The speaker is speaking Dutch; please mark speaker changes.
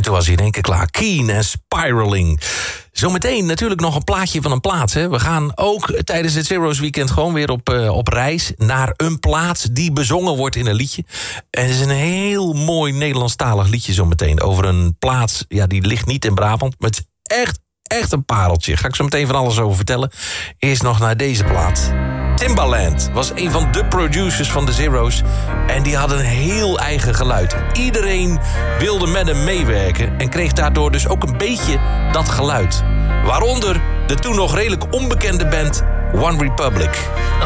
Speaker 1: toen was hij in één keer klaar. Keen en Spiraling. Zometeen natuurlijk nog een plaatje van een plaats. Hè. We gaan ook tijdens het Zero's Weekend gewoon weer op reis naar een plaats die bezongen wordt in een liedje. En het is een heel mooi Nederlandstalig liedje zometeen. Over een plaats, ja, die ligt niet in Brabant, maar het is echt een pareltje. Ga ik zo meteen van alles over vertellen. Eerst nog naar deze plaat. Timbaland was een van de producers van de Zero's. En die had een heel eigen geluid. Iedereen wilde met hem meewerken. En kreeg daardoor dus ook een beetje dat geluid. Waaronder de toen nog redelijk onbekende band One Republic.